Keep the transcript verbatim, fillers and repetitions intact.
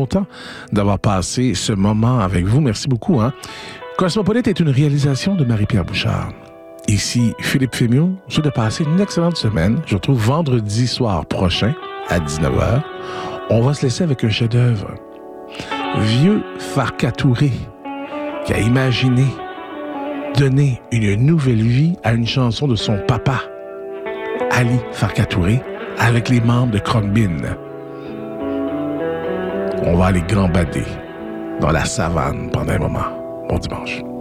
content d'avoir passé ce moment avec vous. Merci beaucoup. Hein? Cosmopolite est une réalisation de Marie-Pierre Bouchard. Ici, Philippe Fémieux. Je souhaite de passer une excellente semaine. Je vous retrouve vendredi soir prochain à dix-neuf heures. On va se laisser avec un chef-d'œuvre. Vieux Farka Touré qui a imaginé donner une nouvelle vie à une chanson de son papa, Ali Farka Touré, avec les membres de Khruangbin. On va aller gambader dans la savane pendant un moment. Bon dimanche.